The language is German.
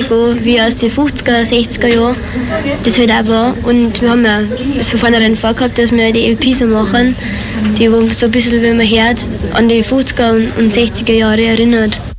gehen, wie aus den 50er, 60er Jahren. Das halt auch war. Und wir haben ja das von vornherein vorgehabt, dass wir die LP so machen, die wo so ein bisschen, wenn man hört, an die 50er und 60er Jahre erinnert.